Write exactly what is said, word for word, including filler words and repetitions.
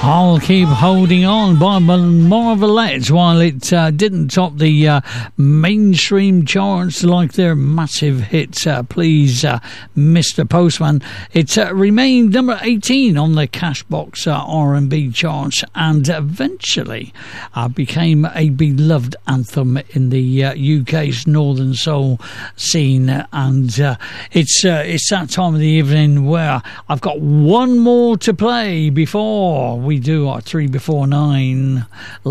I'll Keep Holding On by Marvelettes. While it uh, didn't top the uh, mainstream charts like their massive hit uh, Please uh, Mister Postman, it uh, remained number eighteen on the Cashbox uh, R and B charts, and eventually uh, became a beloved anthem in the uh, U K's Northern Soul scene. And uh, it's uh, it's that time of the evening where I've got one more to play before we do our three before nine.